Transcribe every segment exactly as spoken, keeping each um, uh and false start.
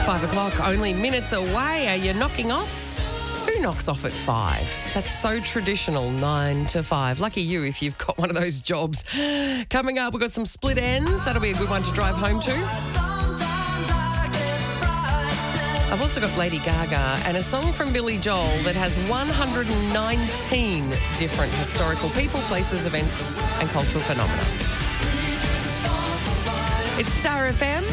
Five o'clock, only minutes away. Are you knocking off? Who knocks off at five? That's so traditional, nine to five. Lucky you if you've got one of those jobs. Coming up, we've got some split ends. That'll be a good one to drive home to. I've also got Lady Gaga and a song from Billy Joel that has one hundred nineteen different historical people, places, events and cultural phenomena. It's Star F M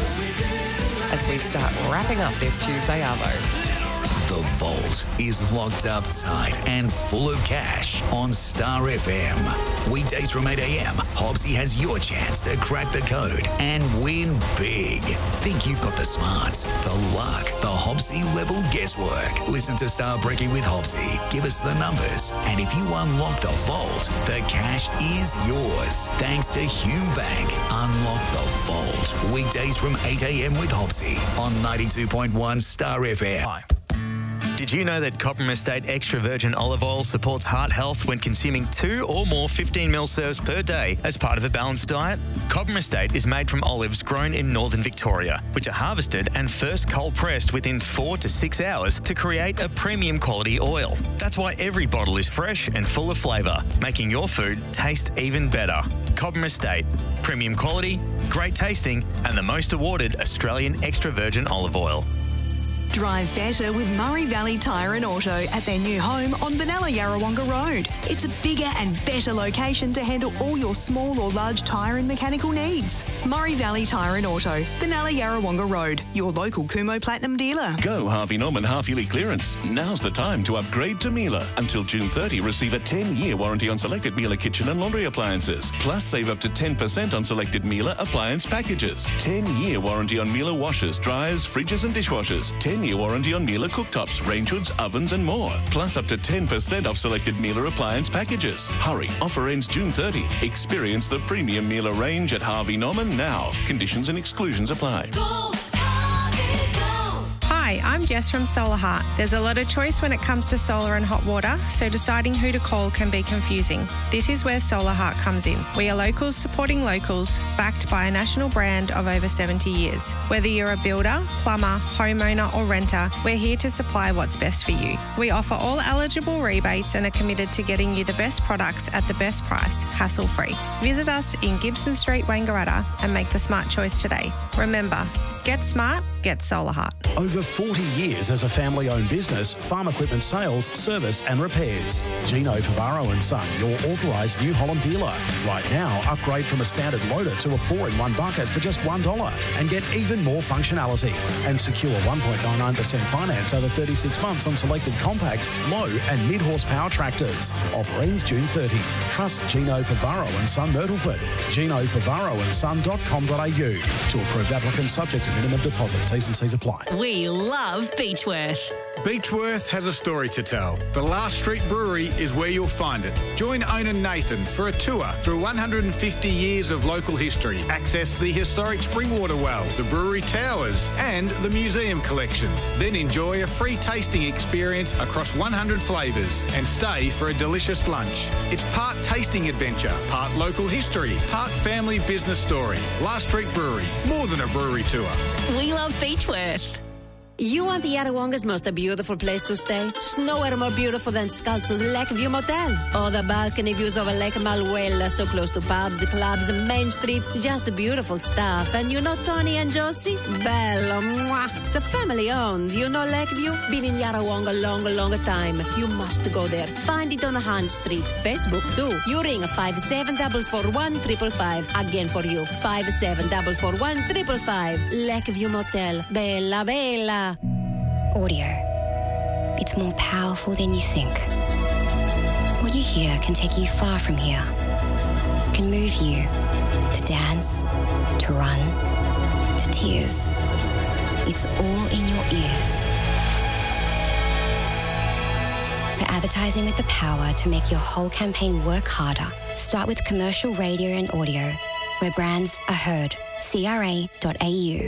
as we start wrapping up this Tuesday Arvo. The vault is locked up tight and full of cash on Star F M. Weekdays from eight a.m, Hobbsy has your chance to crack the code and win big. Think you've got the smarts, the luck, the Hobbsy level guesswork. Listen to Star Brekkie with Hobbsy. Give us the numbers. And if you unlock the vault, the cash is yours. Thanks to Hume Bank. Unlock the vault. Weekdays from eight a.m. with Hobbsy on ninety-two point one Star F M. Hi. Did you know that Cobram Estate Extra Virgin Olive Oil supports heart health when consuming two or more fifteen mil serves per day as part of a balanced diet? Cobram Estate is made from olives grown in northern Victoria, which are harvested and first cold pressed within four to six hours to create a premium quality oil. That's why every bottle is fresh and full of flavour, making your food taste even better. Cobram Estate, premium quality, great tasting, and the most awarded Australian extra virgin olive oil. Drive better with Murray Valley Tyre and Auto at their new home on Benalla Yarrawonga Road. It's a bigger and better location to handle all your small or large tyre and mechanical needs. Murray Valley Tyre and Auto, Benalla Yarrawonga Road, your local Kumo Platinum dealer. Go Harvey Norman half-yearly clearance. Now's the time to upgrade to Miele. Until June thirtieth, receive a ten-year warranty on selected Miele kitchen and laundry appliances. Plus, save up to ten percent on selected Miele appliance packages. ten-year warranty on Miele washers, dryers, fridges and dishwashers. ten-year warranty on Miele cooktops, range hoods, ovens and more. Plus, up to ten percent off selected Miele appliance packages. Hurry, offer ends June thirtieth. Experience the premium Miele range at Harvey Norman now. Conditions and exclusions apply. Go, Harvey, go. Hi, I'm Jess from Solar Heart. There's a lot of choice when it comes to solar and hot water, so deciding who to call can be confusing. This is where Solar Heart comes in. We are locals supporting locals, backed by a national brand of over seventy years. Whether you're a builder, plumber, homeowner or renter, we're here to supply what's best for you. We offer all eligible rebates and are committed to getting you the best products at the best price, hassle-free. Visit us in Gibson Street, Wangaratta and make the smart choice today. Remember, get smart, get Solar Heart. Over forty years as a family-owned business, farm equipment sales, service and repairs. Gino Favaro and Son, your authorised New Holland dealer. Right now, upgrade from a standard loader to a four in one bucket for just one dollar and get even more functionality. And secure one point nine nine percent finance over thirty-six months on selected compact, low and mid-horsepower tractors. Offer ends June thirtieth. Trust Gino Favaro and Son Myrtleford. gino favaro and son dot com dot a u. To approved applicants subject to minimum deposit. T's and C's apply. We love Beechworth. Beechworth has a story to tell. The Last Street Brewery is where you'll find it. Join owner Nathan for a tour through one hundred fifty years of local history. Access the historic Springwater Well, the brewery towers and the museum collection. Then enjoy a free tasting experience across one hundred flavours and stay for a delicious lunch. It's part tasting adventure, part local history, part family business story. Last Street Brewery, more than a brewery tour. We love Beechworth. You want the Yarrawonga's most beautiful place to stay? Nowhere more beautiful than Scalzo's Lakeview Motel. Oh, the balcony views over Lake Malwella, so close to pubs, clubs, Main Street. Just beautiful stuff. And you know Tony and Josie? Bello, mwah. So family owned. You know Lakeview? Been in Yarrawonga a long, long time. You must go there. Find it on Hunt Street. Facebook too. You ring five seven four four one five five five. Again for you. five seven four four one five five five. Lakeview Motel. Bella, bella. Audio. It's more powerful than you think. What you hear can take you far from here. It can move you to dance, to run, to tears. It's all in your ears. For advertising with the power to make your whole campaign work harder, start with commercial radio and audio, where brands are heard. C R A dot A U.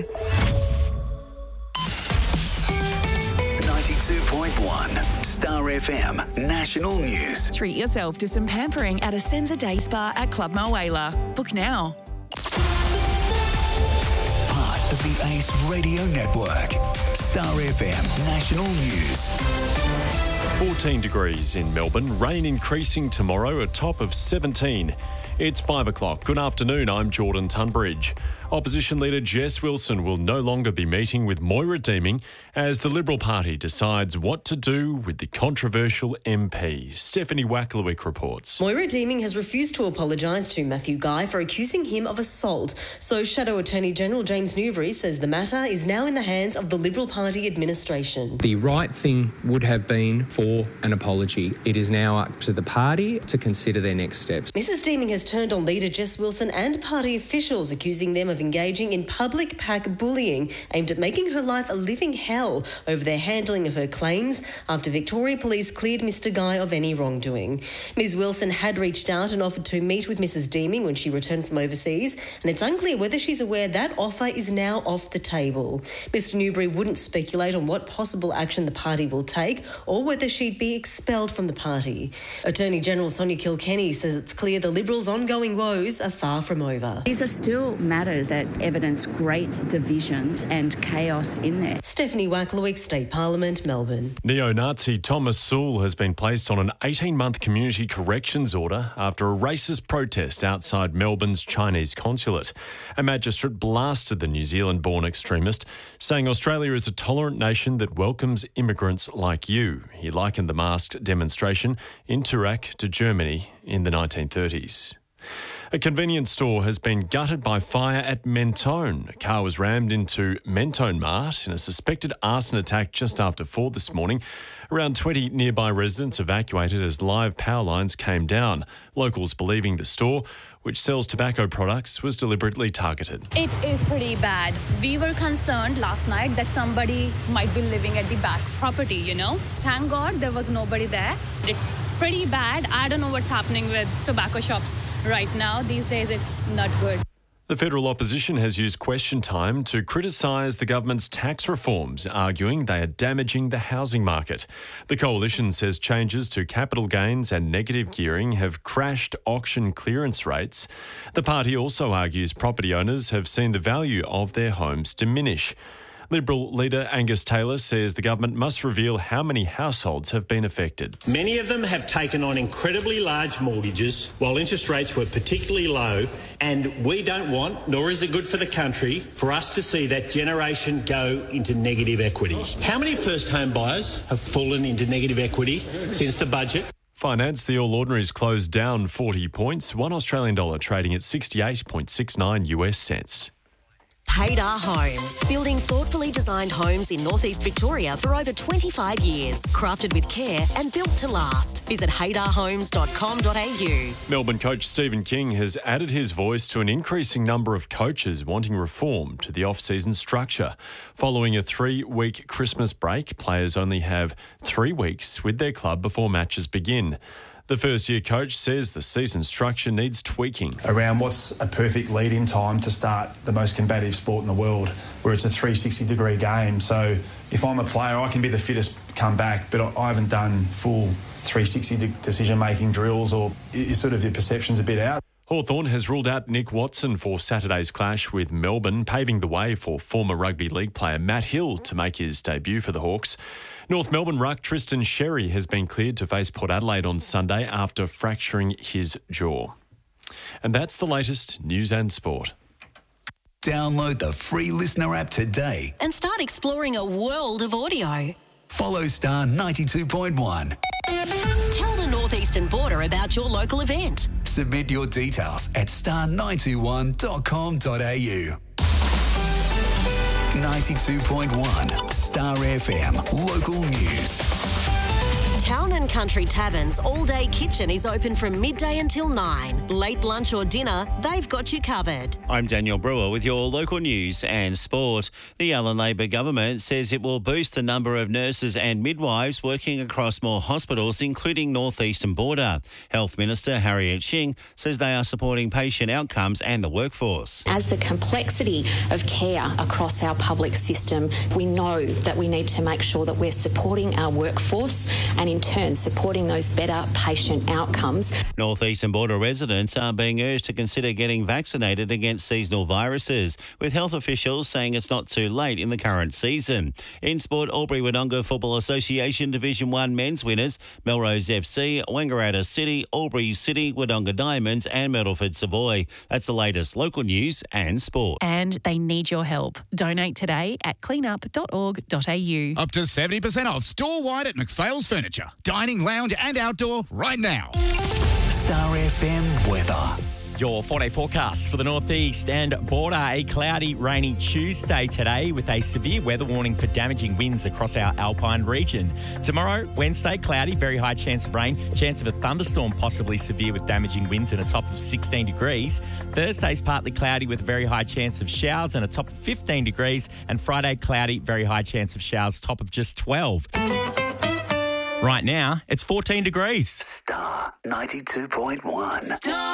ninety-two point one Star F M National News. Treat yourself to some pampering at Ascenza Day Spa at Club Malwala. Book now. Part of the The Ace Radio Network. Star F M National News. fourteen degrees in Melbourne. Rain increasing tomorrow, a top of seventeen. It's five o'clock. Good afternoon, I'm Jordan Tunbridge. Opposition leader Jess Wilson will no longer be meeting with Moira Deeming as the Liberal Party decides what to do with the controversial M P. Stephanie Wacklewick reports. Moira Deeming has refused to apologise to Matthew Guy for accusing him of assault. So Shadow Attorney General James Newbury says the matter is now in the hands of the Liberal Party administration. The right thing would have been for an apology. It is now up to the party to consider their next steps. Missus Deeming has turned on leader Jess Wilson and party officials, accusing them of engaging in public pack bullying aimed at making her life a living hell over their handling of her claims after Victoria Police cleared Mister Guy of any wrongdoing. Miz Wilson had reached out and offered to meet with Missus Deeming when she returned from overseas, and it's unclear whether she's aware that offer is now off the table. Mister Newbury wouldn't speculate on what possible action the party will take or whether she'd be expelled from the party. Attorney General Sonia Kilkenny says it's clear the Liberals' ongoing woes are far from over. These are still matters that evidence great division and chaos in there. Stephanie Wacklewick, State Parliament, Melbourne. Neo-Nazi Thomas Sewell has been placed on an eighteen-month community corrections order after a racist protest outside Melbourne's Chinese consulate. A magistrate blasted the New Zealand-born extremist, saying Australia is a tolerant nation that welcomes immigrants like you. He likened the masked demonstration in Turak to Germany in the nineteen thirties. A convenience store has been gutted by fire at Mentone. A car was rammed into Mentone Mart in a suspected arson attack just after four this morning. Around twenty nearby residents evacuated as live power lines came down. Locals believing the store, which sells tobacco products, was deliberately targeted. It is pretty bad. We were concerned last night that somebody might be living at the back property, you know. Thank God there was nobody there. It's pretty bad. I don't know what's happening with tobacco shops right now. These days it's not good. The federal opposition has used question time to criticise the government's tax reforms, arguing they are damaging the housing market. The coalition says changes to capital gains and negative gearing have crashed auction clearance rates. The party also argues property owners have seen the value of their homes diminish. Liberal leader Angus Taylor says the government must reveal how many households have been affected. Many of them have taken on incredibly large mortgages while interest rates were particularly low, and we don't want, nor is it good for the country, for us to see that generation go into negative equity. How many first home buyers have fallen into negative equity since the budget? Finance, the All Ordinaries closed down forty points, one Australian dollar trading at sixty-eight point six nine US cents. Haydar Homes, building thoughtfully designed homes in northeast Victoria for over twenty-five years. Crafted with care and built to last. Visit haydar homes dot com dot a u. Melbourne coach Stephen King has added his voice to an increasing number of coaches wanting reform to the off-season structure. Following a three-week Christmas break, players only have three weeks with their club before matches begin. The first-year coach says the season structure needs tweaking. Around what's a perfect lead-in time to start the most combative sport in the world, where it's a three hundred sixty degree game. So if I'm a player, I can be the fittest come back, but I haven't done full three hundred sixty decision-making drills, or is sort of your perception's a bit out. Hawthorn has ruled out Nick Watson for Saturday's clash with Melbourne, paving the way for former rugby league player Matt Hill to make his debut for the Hawks. North Melbourne ruck Tristan Sherry has been cleared to face Port Adelaide on Sunday after fracturing his jaw. And that's the latest news and sport. Download the free Listener app today And start exploring a world of audio. Follow Star ninety-two point one. Tell the Northeastern Border about your local event. Submit your details at star nine two one dot com dot a u. ninety-two point one Star F M Local News. Town and Country Tavern's all-day kitchen is open from midday until nine. Late lunch or dinner, they've got you covered. I'm Daniel Brewer with your local news and sport. The Allan Labor government says it will boost the number of nurses and midwives working across more hospitals, including Northeastern Border. Health Minister Harriet Shing says they are supporting patient outcomes and the workforce. As the complexity of care across our public system, we know that we need to make sure that we're supporting our workforce and in turn supporting those better patient outcomes. North Eastern Border residents are being urged to consider getting vaccinated against seasonal viruses, with health officials saying it's not too late in the current season. In sport, Albury-Wodonga Football Association Division one men's winners, Melrose F C, Wangaratta City, Albury City, Wodonga Diamonds and Myrtleford Savoy. That's the latest local news and sport. And they need your help. Donate today at cleanup dot org dot a u. Up to seventy percent off store-wide at McPhail's Furniture. Dining, lounge and outdoor right now. Star F M weather. Your four-day forecast for the northeast and border. A cloudy, rainy Tuesday today with a severe weather warning for damaging winds across our alpine region. Tomorrow, Wednesday, cloudy, very high chance of rain. Chance of a thunderstorm, possibly severe with damaging winds and a top of sixteen degrees. Thursday's partly cloudy with a very high chance of showers and a top of fifteen degrees. And Friday, cloudy, very high chance of showers, top of just twelve. Right now, it's fourteen degrees. Star ninety-two point one.